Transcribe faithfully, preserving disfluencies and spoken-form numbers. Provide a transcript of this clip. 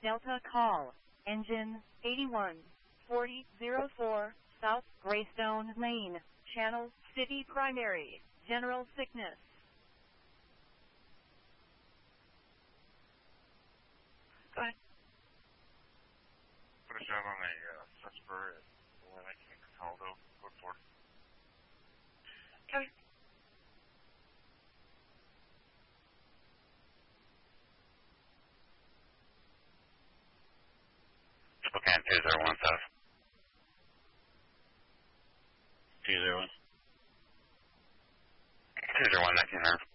Delta call, engine eighty-one forty oh four, South Greystone Lane, Channel City Primary, General Sickness. Go ahead. Put a shot on a uh, Susper at Atlantic and Cataldo, code four. Okay. Spokane two zero one south. two zero one. two zero one, nineteen hundred.